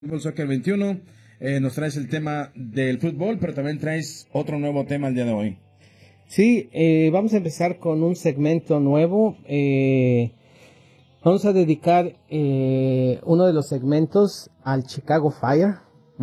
Fútbol Soccer 21. Nos traes el tema del fútbol, pero también traes otro nuevo tema el día de hoy. Sí, vamos a empezar con un segmento nuevo. Vamos a dedicar uno de los segmentos al Chicago Fire,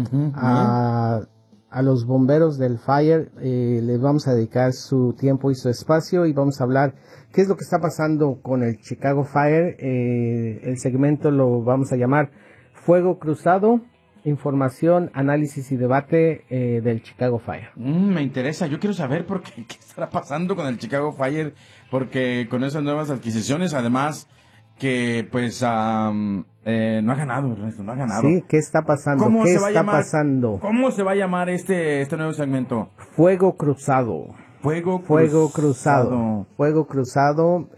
a los bomberos del Fire. Les vamos a dedicar su tiempo y su espacio y vamos a hablar qué es lo que está pasando con el Chicago Fire. El segmento lo vamos a llamar Fuego Cruzado, información, análisis y debate del Chicago Fire. Me interesa, yo quiero saber qué estará pasando con el Chicago Fire, porque con esas nuevas adquisiciones, además que pues no ha ganado, Ernesto, no ha ganado. Sí, ¿qué está pasando? ¿Qué está pasando? ¿Cómo se va a llamar este nuevo segmento? Fuego Cruzado. Fuego Cruzado. Fuego Cruzado.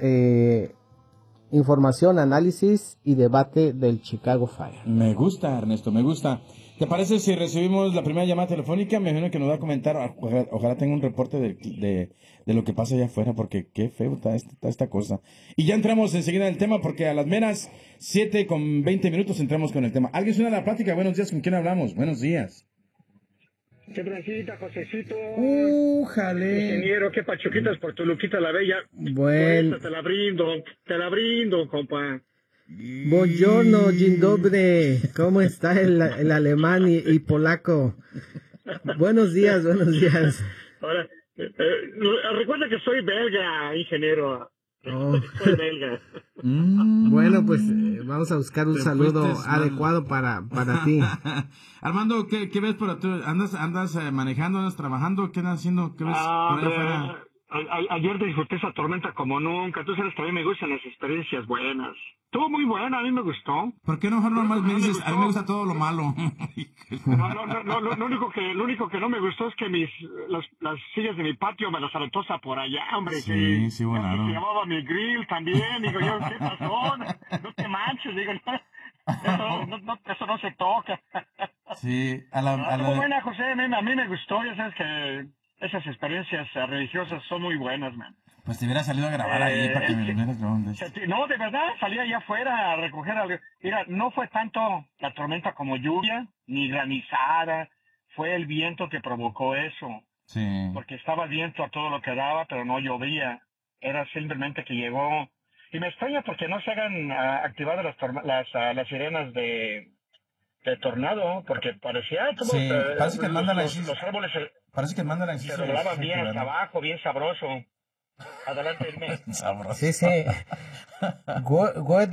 Información, análisis y debate del Chicago Fire. Me gusta, Ernesto, me gusta. ¿Te parece si recibimos la primera llamada telefónica? Me imagino que nos va a comentar, ojalá tenga un reporte de lo que pasa allá afuera, porque qué feo está esta cosa. Y ya entramos enseguida en el tema, porque a las meras 7:20 entramos con el tema. ¿Alguien suena a la plática? Buenos días, ¿con quién hablamos? Buenos días. Qué Francita, Josecito. Jale. Ingeniero, qué pachuquitas por tu Luquita la Bella. Bueno. Pues, te la brindo, compa. Buongiorno, dzień dobry. ¿Cómo está el alemán y polaco? Buenos días. Ahora, recuerda que soy belga, ingeniero. Oh. Soy belga. Bueno, pues vamos a buscar un saludo adecuado para ti. Armando, ¿qué ves por tú? ¿Andas manejando, andas trabajando? ¿Qué andas haciendo? ¿Qué ves por allá afuera? Ayer disfruté esa tormenta como nunca. Tú sabes que a mí me gustan las experiencias buenas. Estuvo muy buena, a mí me gustó. ¿Por qué no nomás me dices, a mí me gusta todo lo malo? No, lo único que no me gustó es que las sillas de mi patio me las aventó por allá, hombre. Sí, volaron. Se llamaba mi grill también, digo yo, ¿qué pasó? No te manches, digo, eso no se toca. Sí, Estuvo buena, José, a mí me gustó, ya sabes que esas experiencias religiosas son muy buenas, man. Pues te hubiera salido a grabar ahí para que me lo hubieras grabado. No, de verdad, salí allá afuera a recoger algo. Mira, no fue tanto la tormenta como lluvia, ni granizada. Fue el viento que provocó eso. Sí. Porque estaba viento a todo lo que daba, pero no llovía. Era simplemente que llegó. Y me extraña porque no se hagan activar las sirenas de tornado, porque parecía como sí, parece que los árboles se doblaban bien hasta abajo, bien sabroso. Adelante, Irme. Sabroso. Sí. ¿Por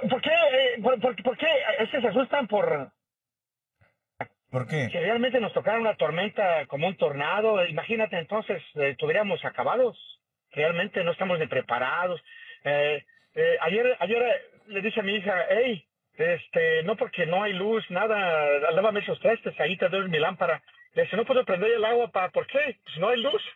qué? Es que se asustan por qué? Si realmente nos tocara una tormenta como un tornado, imagínate entonces, estuviéramos acabados. Realmente no estamos ni preparados. Ayer le dije a mi hija, hey, no porque no hay luz, nada, lávame esos trastes, ahí te doy mi lámpara. Le dije, no puedo prender el agua, ¿por qué? Pues no hay luz.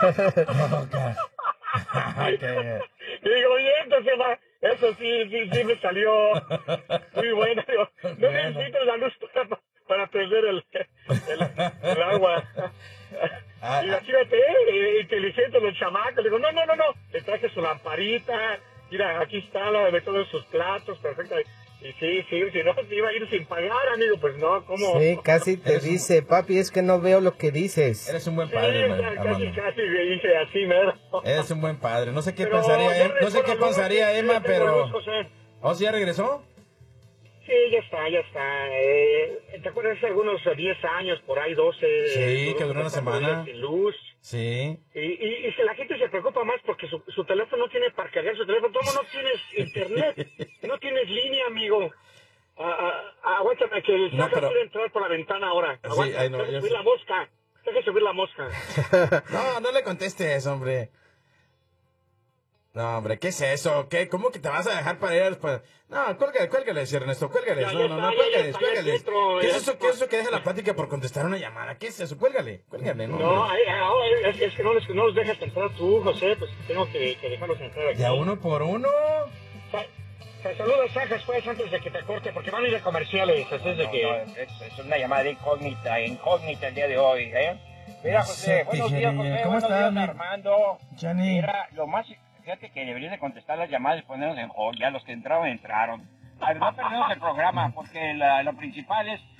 Y digo, oye, entonces eso sí me salió muy bueno. Digo, no necesito la luz para prender el agua. Y imagínate, inteligente los chamacos. Digo, no, le traje su lamparita. Mira, aquí está la de todos sus platos, perfecto. Y sí, si no, se iba a ir sin pagar, amigo, pues no, ¿cómo? Sí, casi te dice, papi, es que no veo lo que dices. Eres un buen padre, sí, casi me dice así, mero. Eres un buen padre, no sé qué pensaría Emma, pero... ¿Oh, sí ya regresó? Sí, ya está. ¿Te acuerdas hace algunos 10 años, por ahí 12? Sí, que duró una semana. Sin luz. Sí. Y si la gente se preocupa más porque su teléfono no tiene para cargar su teléfono, ¿cómo no tienes internet? No tienes línea, amigo. Aguántame, que el Saja quiere entrar por la ventana ahora. Aguántame, deja subir la mosca. No le contestes, hombre. No, hombre, ¿qué es eso? ¿Qué? ¿Cómo que te vas a dejar para ir? No, cuélgale, Ernesto, cuélgales. Cuélgales. ¿Qué es eso que deja la plática por contestar una llamada? ¿Qué es eso? Cuélgale. No, es que no los dejas entrar tú, José, pues tengo que dejarlos entrar aquí. ¿Ya uno por uno? Saludos, Sajas, pues, antes de que te corte, porque van a ir a comerciales, así es de que... Es una llamada incógnita el día de hoy, ¿eh? Mira, José, buenos días, José, ¿cómo estás, Armando? Johnny. Mira, fíjate que deberías de contestar las llamadas y ponernos en hold, ya los que entraron. no perdemos el programa, porque lo principal es